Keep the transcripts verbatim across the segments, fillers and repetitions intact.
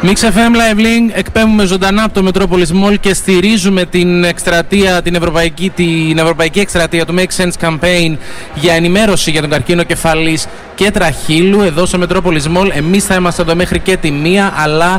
Mix εφ εμ Live Link, εκπέμπουμε ζωντανά από το Metropolis Mall και στηρίζουμε την εκστρατεία, την ευρωπαϊκή, την ευρωπαϊκή εκστρατεία του Make Sense Campaign για ενημέρωση για τον καρκίνο κεφαλής και τραχύλου εδώ στο Metropolis Mall. Εμείς θα είμαστε εδώ μέχρι και τη μία, αλλά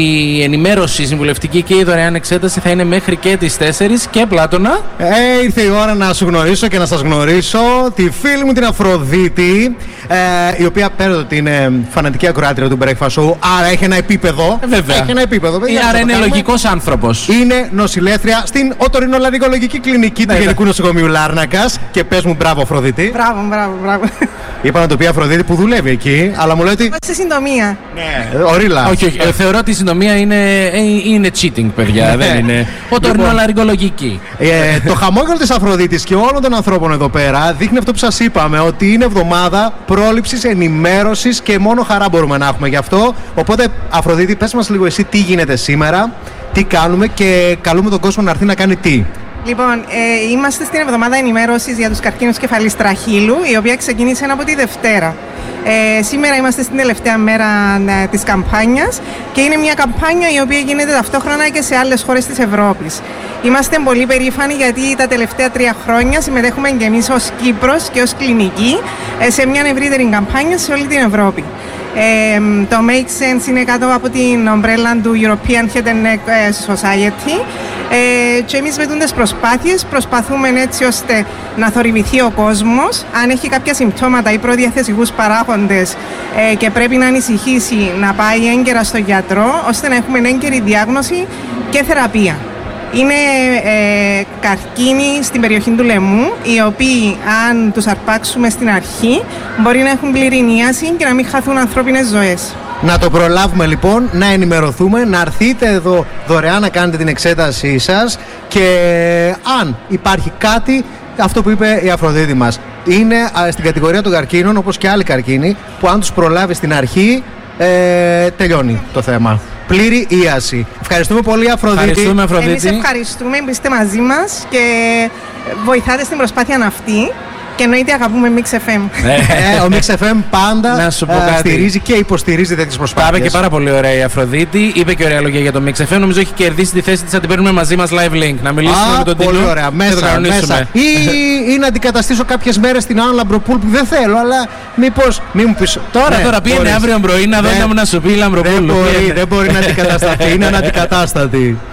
η ενημέρωση, η συμβουλευτική και η δωρεάν εξέταση θα είναι μέχρι και τις τέσσερις. Και Πλάτωνα. Ε, ήρθε η ώρα να σου γνωρίσω και να σας γνωρίσω τη φίλη μου την Αφροδίτη, ε, η οποία πέρα ότι είναι φανατική ακροάτρια του Breakfast Show, άρα έχει ένα επίπεδο. Ε, βέβαια. Έχει ένα επίπεδο. Ή, άρα είναι λογικός άνθρωπος. Είναι νοσηλεύτρια στην οτορινολαρυγολογική κλινική του Γενικού Νοσοκομείου Λάρνακας. Και πες μου μπράβο, Αφροδίτη. Μπράβο, μπράβο, μπράβο. Είπα να το πει Αφροδίτη που δουλεύει εκεί, αλλά μου λέει ότι. Σε συντομία. Ναι, ορίλα. Όχι, όχι. Ε, θεωρώ ότι η συντομία είναι, ε, είναι cheating, παιδιά. Δεν είναι. Οτορινολαρυγολογική. Ε, το χαμόγελο της Αφροδίτης και όλων των ανθρώπων εδώ πέρα δείχνει αυτό που σας είπαμε, ότι είναι εβδομάδα πρόληψης, ενημέρωσης και μόνο χαρά μπορούμε να έχουμε γι' αυτό. Οπότε, Αφροδίτη, πες μας λίγο εσύ τι γίνεται σήμερα, τι κάνουμε και καλούμε τον κόσμο να έρθει να κάνει τι. Λοιπόν, ε, είμαστε στην εβδομάδα ενημέρωσης για τους καρκίνους κεφαλής τραχύλου, η οποία ξεκίνησε από τη Δευτέρα. Ε, σήμερα είμαστε στην τελευταία μέρα ε, της καμπάνιας και είναι μια καμπάνια η οποία γίνεται ταυτόχρονα και σε άλλες χώρες της Ευρώπης. Είμαστε πολύ περήφανοι γιατί τα τελευταία τρία χρόνια συμμετέχουμε και εμείς ως Κύπρος και ως κλινική ε, σε μια ευρύτερη καμπάνια σε όλη την Ευρώπη. Ε, το Make Sense είναι κάτω από την ομπρέλα του European Head and Neck Society ε, και εμείς με τις προσπάθειες προσπαθούμε έτσι ώστε να θορυβηθεί ο κόσμος αν έχει κάποια συμπτώματα ή προδιαθεσικούς παράγοντες ε, και πρέπει να ανησυχήσει να πάει έγκαιρα στο γιατρό ώστε να έχουμε έγκαιρη διάγνωση και θεραπεία. Είναι ε, καρκίνοι στην περιοχή του λαιμού, οι οποίοι αν τους αρπάξουμε στην αρχή μπορεί να έχουν πλήρη νίαση και να μην χαθούν ανθρώπινες ζωές. Να το προλάβουμε λοιπόν, να ενημερωθούμε, να έρθετε εδώ δωρεάν να κάνετε την εξέτασή σας και αν υπάρχει κάτι, αυτό που είπε η Αφροδίτη μας, είναι στην κατηγορία των καρκίνων όπως και άλλοι καρκίνοι που αν τους προλάβει στην αρχή ε, τελειώνει το θέμα. Πλήρη ίαση. Ευχαριστούμε πολύ, Αφροδίτη. Ευχαριστούμε, Αφροδίτη. Εμείς ευχαριστούμε που είστε μαζί μας και βοηθάτε στην προσπάθεια αυτή. Και εννοείται αγαπούμε Mix εφ εμ. ε, ο Mix εφ εμ πάντα να σου πω ε, κάτι. στηρίζει και υποστηρίζει τέτοιες προσπάθειες. Τα είπε και πάρα πολύ ωραία η Αφροδίτη. Είπε και ωραία λόγια για το Mix εφ εμ. Νομίζω έχει κερδίσει τη θέση της να την παίρνουμε μαζί μας live link. Να μιλήσουμε Α, με τον Τινού. Πολύ ωραία. Μέσα, μέσα. Ή, ή να αντικαταστήσω κάποιες μέρες στην Άννα Λαμπροπούλ που δεν θέλω, αλλά μήπως. Μην μου πεις. Τώρα, ναι, τώρα πήγαινε αύριο πρωί να δω να μου να σου πει η Λαμπροπούλ. Δεν μπορεί, δεν μπορεί να αντικατασταθεί. Είναι αναντικατάστατη.